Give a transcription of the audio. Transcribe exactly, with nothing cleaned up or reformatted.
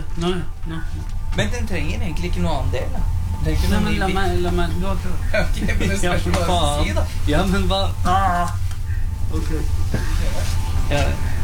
Nå, nå. Men den trenger egentlig ikke noe annen del, da. Det er ikke Nei, noe men ny la bit. meg, la meg, du har klart. Ok, men det spørs hva jeg skal si, da. Ja, men hva? Ah. Ok. Ja,